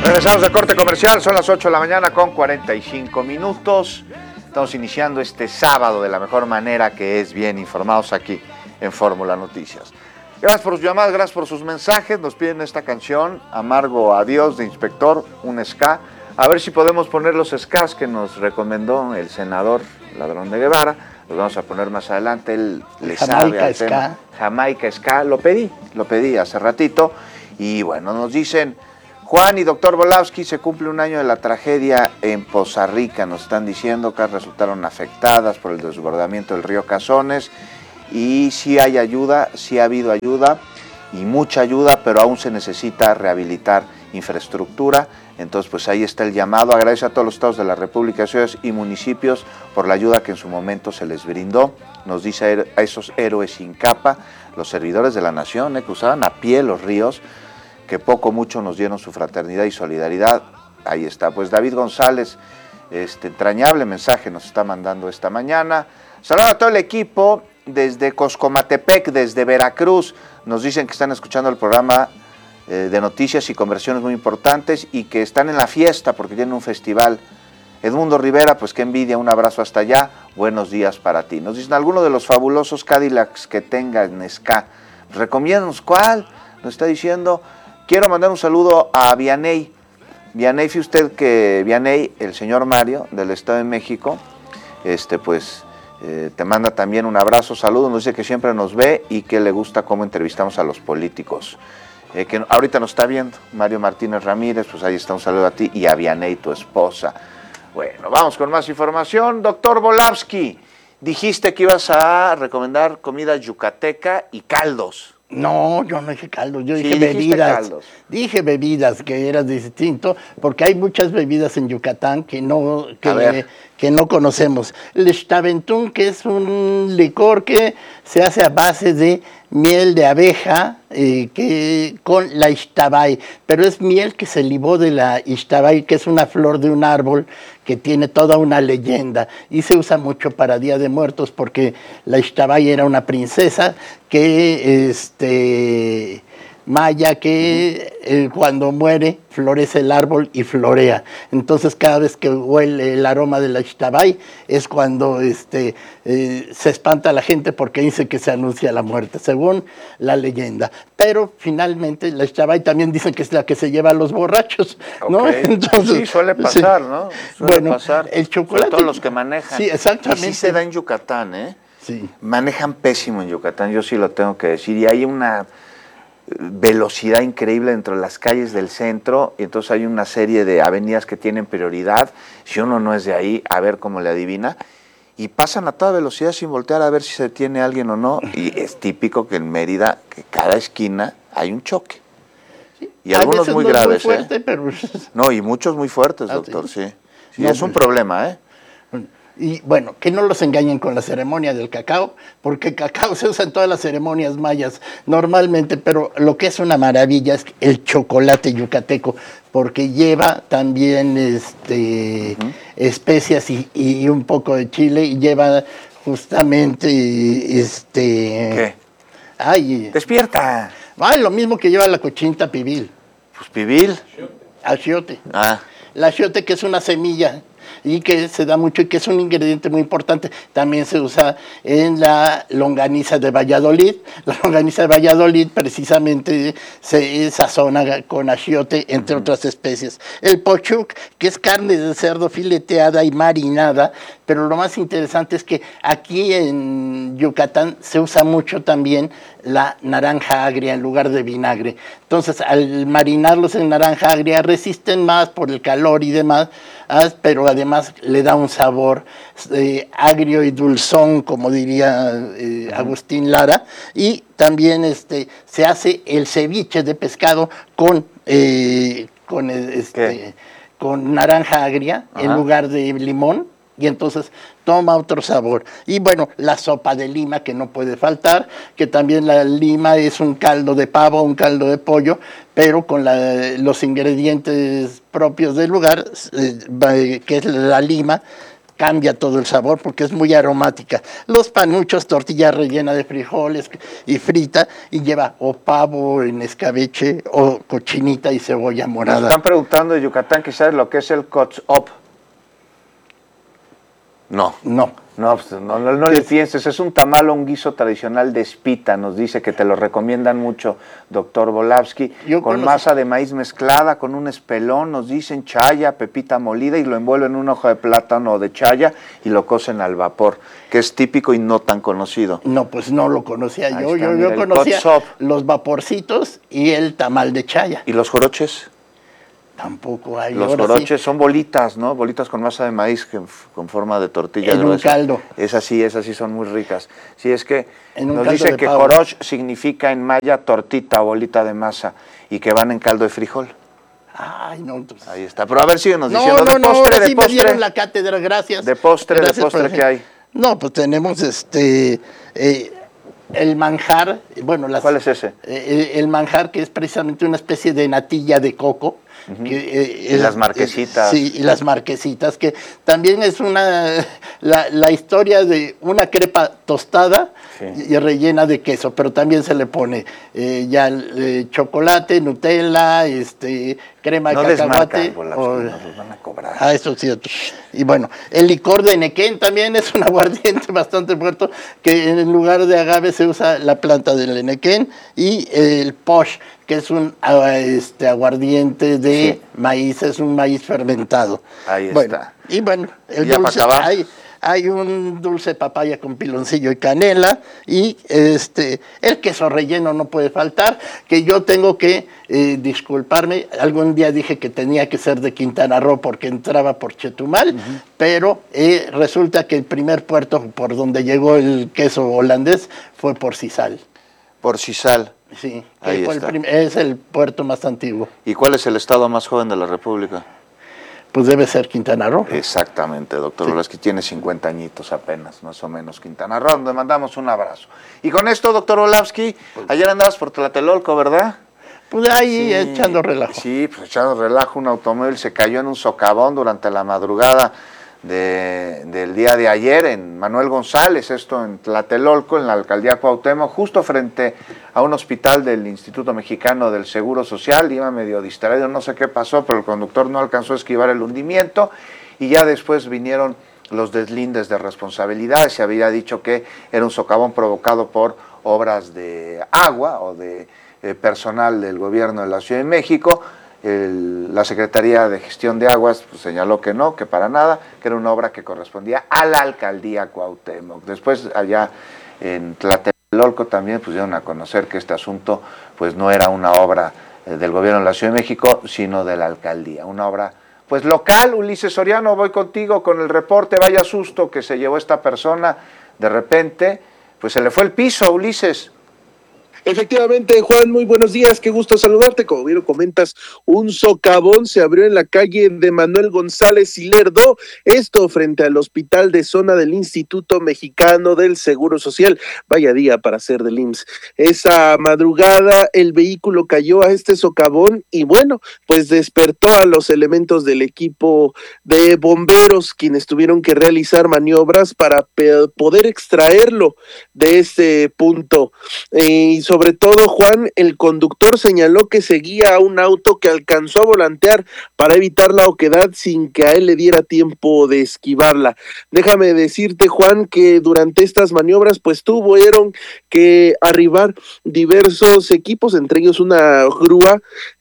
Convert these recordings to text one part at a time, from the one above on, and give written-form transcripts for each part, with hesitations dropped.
Regresamos de corte comercial, son las 8 de la mañana con 45 minutos. Estamos iniciando este sábado de la mejor manera, que es bien informados aquí en Fórmula Noticias. Gracias por sus llamadas, gracias por sus mensajes. Nos piden esta canción, Amargo Adiós, de Inspector, un ska. A ver si podemos poner los skas que nos recomendó el senador Ladrón de Guevara. Los vamos a poner más adelante. Él le sabe al tema. Jamaica Ska, lo pedí hace ratito. Y bueno, nos dicen, Juan y doctor Volowski, se cumple un año de la tragedia en Poza Rica. Nos están diciendo que resultaron afectadas por el desbordamiento del río Cazones. Y sí hay ayuda, sí ha habido ayuda y mucha ayuda, pero aún se necesita rehabilitar infraestructura. Entonces, pues ahí está el llamado. Agradece a todos los estados de la República, ciudades y municipios por la ayuda que en su momento se les brindó. Nos dice a esos héroes sin capa, los servidores de la nación, que usaban a pie los ríos, que poco o mucho nos dieron su fraternidad y solidaridad. Ahí está. Pues David González, entrañable mensaje nos está mandando esta mañana. Saludos a todo el equipo desde Coscomatepec, desde Veracruz. Nos dicen que están escuchando el programa de noticias y conversiones muy importantes y que están en la fiesta porque tienen un festival. Edmundo Rivera, pues qué envidia, un abrazo hasta allá, buenos días para ti. Nos dicen algunos de los fabulosos Cadillacs que tengan ska. Recomiéndanos cuál, nos está diciendo. Quiero mandar un saludo a Vianey. Vianey, fíjate usted que Vianey, el señor Mario del Estado de México, te manda también un abrazo, saludos, nos dice que siempre nos ve y que le gusta cómo entrevistamos a los políticos. Que ahorita nos está viendo, Mario Martínez Ramírez, pues ahí está un saludo a ti y a Vianey, tu esposa. Bueno, vamos con más información. Doctor Volowski, dijiste que ibas a recomendar comida yucateca y caldos. No, yo no dije caldos, yo dije bebidas. Caldos. Dije bebidas, que era distinto, porque hay muchas bebidas en Yucatán que no conocemos. El Xtaventún, que es un licor que se hace a base de miel de abeja con la ixtabay, pero es miel que se libó de la ixtabay, que es una flor de un árbol que tiene toda una leyenda y se usa mucho para Día de Muertos porque la ixtabay era una princesa que maya que cuando muere florece el árbol y florea. Entonces cada vez que huele el aroma de la ixtabay es cuando se espanta la gente porque dice que se anuncia la muerte, según la leyenda. Pero finalmente la ixtabay también dicen que es la que se lleva a los borrachos, ¿no? Okay. Entonces, sí, suele pasar, sí. ¿No? Suele pasar. El chocolate. Sobre todo los que manejan. Sí, exactamente. Y sí se da en Yucatán, Sí. Manejan pésimo en Yucatán, yo sí lo tengo que decir. Y hay una velocidad increíble dentro de las calles del centro, y entonces hay una serie de avenidas que tienen prioridad, si uno no es de ahí, a ver cómo le adivina, y pasan a toda velocidad sin voltear a ver si se detiene alguien o no, y es típico que en Mérida, que cada esquina hay un choque, sí, y algunos muy graves, muy fuerte, pero... No, y muchos muy fuertes, doctor, sí. No, es un problema, Y bueno, que no los engañen con la ceremonia del cacao, porque el cacao se usa en todas las ceremonias mayas normalmente, pero lo que es una maravilla es el chocolate yucateco, porque lleva también especias y un poco de chile, y lleva justamente ¿Qué? Ay, ¡Despierta! Lo mismo que lleva la cochinita pibil. Pues pibil. Achiote. Ah. La achiote, que es una semilla y que se da mucho y que es un ingrediente muy importante. También se usa en la longaniza de Valladolid. La longaniza de Valladolid precisamente se sazona con achiote, entre otras especies. El pochuc, que es carne de cerdo fileteada y marinada, pero lo más interesante es que aquí en Yucatán se usa mucho también la naranja agria en lugar de vinagre. Entonces, al marinarlos en naranja agria resisten más por el calor y demás, pero además le da un sabor agrio y dulzón, como diría Agustín Lara, y también se hace el ceviche de pescado con naranja agria en lugar de limón, y entonces toma otro sabor. Y bueno, la sopa de lima, que no puede faltar, que también la lima es un caldo de pavo, un caldo de pollo, pero con los ingredientes propios del lugar, que es la lima, cambia todo el sabor porque es muy aromática. Los panuchos, tortilla rellena de frijoles y frita, y lleva o pavo en escabeche o cochinita y cebolla Nos morada. están preguntando de Yucatán que sabes lo que es el cotzop. No. No. No, pues, no le pienses, es un tamal o un guiso tradicional de espita, nos dice que te lo recomiendan mucho, doctor Volavsky, con masa de maíz mezclada, con un espelón, nos dicen chaya, pepita molida, y lo envuelven en un hoja de plátano de chaya y lo cocen al vapor, que es típico y no tan conocido. No, pues no lo conocía Ahí yo, está, yo mira, conocía cotzop. los vaporcitos y el tamal de chaya. ¿Y los joroches? Tampoco hay. Los joroches son bolitas, ¿no? Bolitas con masa de maíz con forma de tortilla en gruesa. un caldo. Esas sí son muy ricas. Sí, es que nos caldo dice que pavo. joroch significa en maya tortita o bolita de masa y que van en caldo de frijol. Ay, no, entonces. Ahí está. Pero a ver, síguenos No, diciendo. no, De no, postre, ahora de sí me postre. dieron la cátedra, gracias. De postre, Gracias por ¿qué hay? No, pues tenemos el manjar, bueno, ¿Cuál es ese? El manjar, que es precisamente una especie de natilla de coco. Y las marquesitas. Sí, y las marquesitas, que también es la historia de una crepa tostada y rellena de queso, pero también se le pone chocolate, Nutella, crema de cacahuate. Nos van a cobrar. Ah, eso es cierto. Y bueno, el licor de Nequén también es un aguardiente bastante fuerte, que en lugar de agave se usa la planta del Nequén, y el posh, que es un aguardiente de maíz, es un maíz fermentado. Ahí bueno, está. Y bueno, el ya dulce, para acabar. hay un dulce de papaya con piloncillo y canela, y el queso relleno no puede faltar, que yo tengo que disculparme, algún día dije que tenía que ser de Quintana Roo porque entraba por Chetumal, pero resulta que el primer puerto por donde llegó el queso holandés fue por Sisal. Por Sisal. Sí, ahí fue está. Es el puerto más antiguo. ¿Y cuál es el estado más joven de la República? Pues debe ser Quintana Roo. Exactamente, doctor Volavsky, tiene 50 añitos apenas, más o menos, Quintana Roo, donde mandamos un abrazo. Y con esto, doctor Volavsky, ayer andabas por Tlatelolco, ¿verdad? Pues ahí echando relajo. Sí, pues echando relajo, un automóvil se cayó en un socavón durante la madrugada del día de ayer en Manuel González, esto en Tlatelolco, en la alcaldía Cuauhtémoc, justo frente a un hospital del Instituto Mexicano del Seguro Social. Iba medio distraído, no sé qué pasó, pero el conductor no alcanzó a esquivar el hundimiento y ya después vinieron los deslindes de responsabilidad. Se había dicho que era un socavón provocado por obras de agua o de personal del gobierno de la Ciudad de México. La Secretaría de Gestión de Aguas pues, señaló que no, que para nada, que era una obra que correspondía a la alcaldía Cuauhtémoc. Después allá en Tlatelolco también pues dieron a conocer que este asunto pues no era una obra del gobierno de la Ciudad de México, sino de la alcaldía, una obra pues local. Ulises Soriano, voy contigo con el reporte. Vaya susto que se llevó esta persona, de repente pues se le fue el piso, Ulises. Efectivamente, Juan, muy buenos días, qué gusto saludarte. Como bien lo comentas, un socavón se abrió en la calle de Manuel González y Lerdo, esto frente al hospital de zona del Instituto Mexicano del Seguro Social. Vaya día para ser del IMSS. Esa madrugada el vehículo cayó a este socavón y bueno, pues despertó a los elementos del equipo de bomberos, quienes tuvieron que realizar maniobras para poder extraerlo de este punto. Y sobre todo, Juan, el conductor señaló que seguía a un auto que alcanzó a volantear para evitar la oquedad sin que a él le diera tiempo de esquivarla. Déjame decirte, Juan, que durante estas maniobras pues tuvieron que arribar diversos equipos, entre ellos una grúa,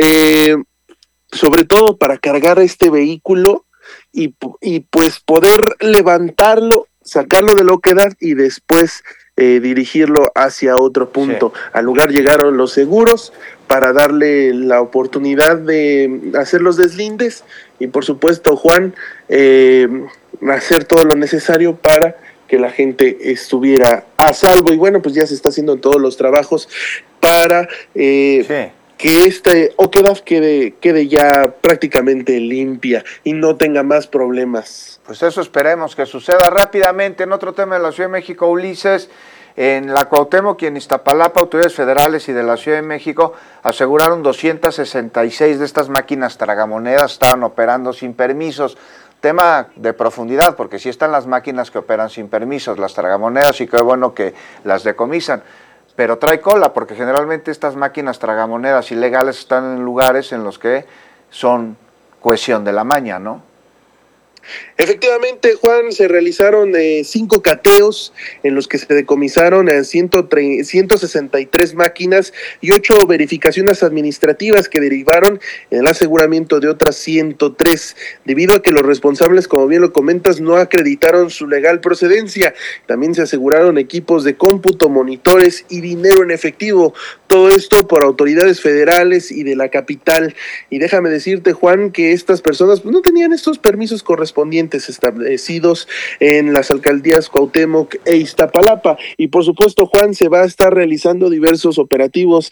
sobre todo para cargar este vehículo y pues poder levantarlo, sacarlo de la oquedad y después dirigirlo hacia otro punto. Sí. Al lugar llegaron los seguros para darle la oportunidad de hacer los deslindes y por supuesto, Juan, hacer todo lo necesario para que la gente estuviera a salvo. Y bueno, pues ya se está haciendo todos los trabajos para que este oquedad quede ya prácticamente limpia y no tenga más problemas. Pues eso esperemos que suceda rápidamente. En otro tema de la Ciudad de México, Ulises, en la Cuauhtémoc y en Iztapalapa, autoridades federales y de la Ciudad de México aseguraron 266 de estas máquinas tragamonedas estaban operando sin permisos. tema de profundidad, porque sí están las máquinas que operan sin permisos, las tragamonedas, y qué bueno que las decomisan, pero trae cola, porque generalmente estas máquinas tragamonedas ilegales están en lugares en los que son cohesión de la maña, ¿no? Efectivamente, Juan, se realizaron 5 cateos en los que se decomisaron 163 máquinas y 8 verificaciones administrativas que derivaron en el aseguramiento de otras 103, debido a que los responsables, como bien lo comentas, no acreditaron su legal procedencia. También se aseguraron equipos de cómputo, monitores y dinero en efectivo. Todo esto por autoridades federales y de la capital. Y déjame decirte, Juan, que estas personas pues, no tenían estos permisos correspondientes establecidos en las alcaldías Cuauhtémoc e Iztapalapa. Y por supuesto, Juan, se va a estar realizando diversos operativos